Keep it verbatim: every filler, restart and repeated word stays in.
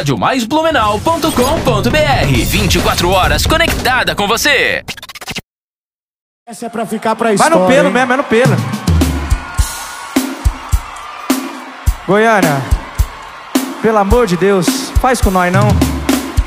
rádio mais blumenau ponto com ponto br. vinte e quatro horas conectada com você. Essa é pra ficar pra história. Vai no pelo hein? mesmo, é no pelo. Goiânia, pelo amor de Deus, faz com nós não.